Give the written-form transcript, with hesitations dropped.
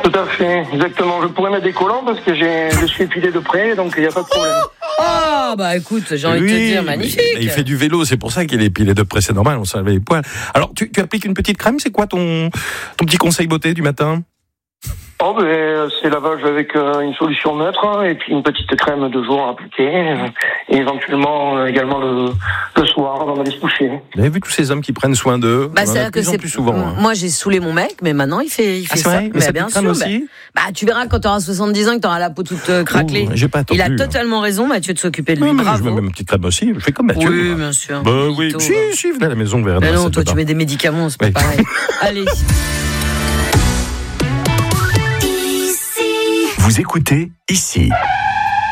Tout à fait, exactement. Je pourrais mettre des collants parce que je suis épilé de près, donc il n'y a pas de problème. Ah, bah écoute, j'ai envie de te dire, magnifique. Il fait du vélo, c'est pour ça qu'il est épilé de près, c'est normal, on s'enlève les poils. Alors, tu appliques une petite crème, c'est quoi ton petit conseil beauté du matin ? Oh, c'est lavage avec une solution neutre et puis une petite crème de jour à appliquer et éventuellement également le soir avant d'aller se coucher. Vous avez vu tous ces hommes qui prennent soin d'eux ? Bah, on en c'est a là de que plus en c'est plus souvent. Moi, j'ai saoulé mon mec, mais maintenant il fait c'est ça. vrai, mais ça bien te crame sûr. aussi. Bah, tu verras quand tu auras 70 ans que tu auras la peau toute craquelée. Ouh, j'ai pas Il a attendu, totalement raison, Mathieu, de s'occuper de lui. Non, mais je Bravo. mets même une petite crème aussi, je fais comme Mathieu. Oui, bien sûr. Bah oui, Mytho, si, venez à la maison, vous verrez. Mais dans la non, salle toi, de tu bain. mets des médicaments, c'est pas Oui. pareil. Allez. Vous écoutez ici.